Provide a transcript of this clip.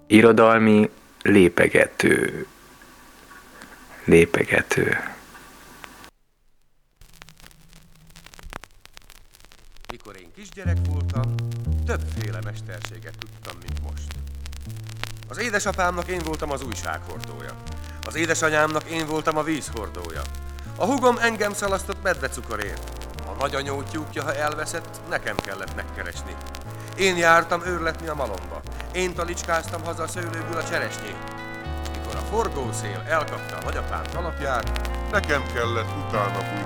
Irodalmi lépegető. Mikor én kisgyerek voltam, többféle mesterséget tudtam, mint most. Az édesapámnak én voltam az újsághordója. Az édesanyámnak én voltam a vízhordója. A húgom engem szalasztott medvecukorért. A nagyanyó tyúkja, ha elveszett, nekem kellett megkeresni. Én jártam őrletni a malomba. Én talicskáztam haza a szőlőből a cseresnyét. Mikor a forgószél elkapta a nagyapám kalapját, Nekem kellett utána bújni